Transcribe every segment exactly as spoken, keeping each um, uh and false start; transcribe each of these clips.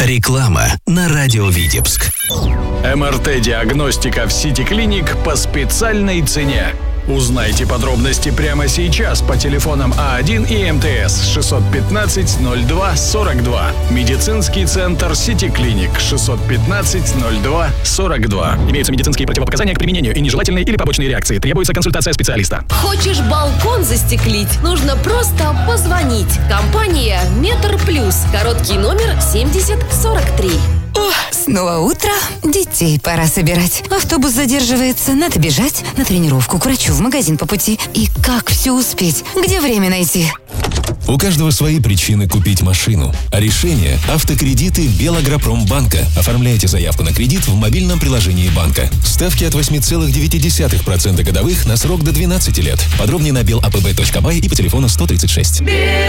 Реклама на радио Витебск. эм эр тэ-диагностика в City Clinic по специальной цене. Узнайте подробности прямо сейчас по телефонам А один и эм тэ эс шестьсот пятнадцать ноль два сорок два. Медицинский центр City Clinic шестьсот пятнадцать ноль два сорок два. Имеются медицинские противопоказания к применению и нежелательные или побочные реакции. Требуется консультация специалиста. Хочешь балкон застеклить? Нужно просто позвонить. Компания Метр Плюс. Короткий номер семьдесят сорок три. О, снова утро, детей пора собирать. Автобус задерживается, надо бежать на тренировку, к врачу, в магазин по пути. И как все успеть? Где время найти? У каждого свои причины купить машину. А решение – автокредиты Белагропромбанка. Оформляйте заявку на кредит в мобильном приложении банка. Ставки от восемь целых девять десятых процента годовых на срок до двенадцати лет. Подробнее на бел а пэ бэ точка бай и по телефону сто тридцать шесть.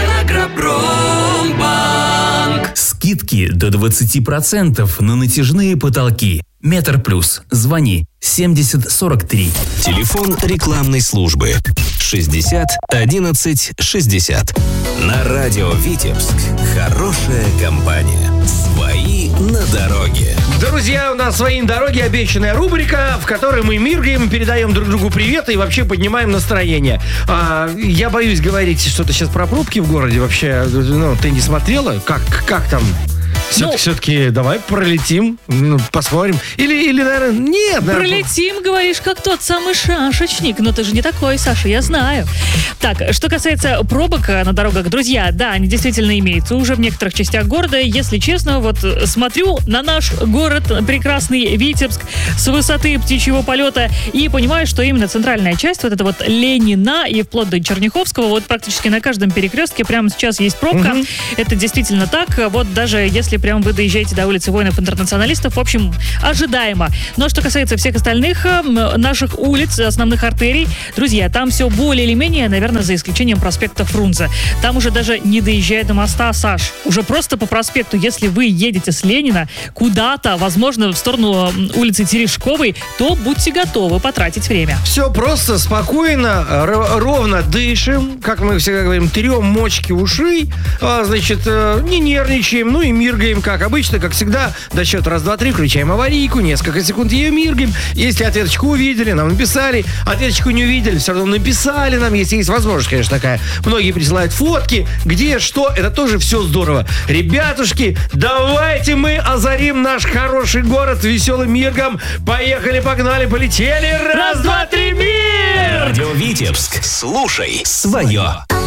Белагропромбанк. Скидки до двадцати процентов на натяжные потолки. Метр Плюс. Звони семьдесят сорок три. Телефон рекламной службы шестьдесят одиннадцать шестьдесят. На радио Витебск. Хорошая компания. Свои на дороге. Друзья, у нас «Свои на дороге» — обещанная рубрика, в которой мы миргаем, передаем друг другу привет и вообще поднимаем настроение. А, я боюсь говорить что-то сейчас про пробки в городе. Вообще, ну, ты не смотрела? Как, как там? Все-таки, ну, все-таки давай пролетим, ну, посмотрим. Или, или, наверное, нет. Наверное... Пролетим, говоришь, как тот самый шашечник. Но ты же не такой, Саша, я знаю. Так, что касается пробок на дорогах, друзья, да, они действительно имеются уже в некоторых частях города. Если честно, вот смотрю на наш город, прекрасный Витебск, с высоты птичьего полета и понимаю, что именно центральная часть, вот это вот Ленина и вплоть до Черняховского, вот практически на каждом перекрестке прямо сейчас есть пробка. Угу. Это действительно так. Вот даже если прям вы доезжаете до улицы воинов-интернационалистов, в общем, ожидаемо. Но что касается всех остальных наших улиц, основных артерий, друзья, там все более или менее, наверное, за исключением проспекта Фрунзе. Там уже даже не доезжая до моста, Саш. Уже просто по проспекту, если вы едете с Ленина куда-то, возможно, в сторону улицы Терешковой, то будьте готовы потратить время. Все просто, спокойно, р- ровно дышим, как мы всегда говорим, трем мочки ушей, а, значит, не нервничаем, ну и миргаем, как обычно, как всегда, до счета раз, два, три, включаем аварийку, несколько секунд ее миргаем. Если ответочку увидели, нам написали, ответочку не увидели, все равно написали нам, если есть возможность, конечно, такая. Многие присылают фотки, где, что, это тоже все здорово. Ребятушки, давайте мы озарим наш хороший город веселым миргом. Поехали, погнали, полетели. Раз, два, три, мир! Радио Витебск. Слушай свое.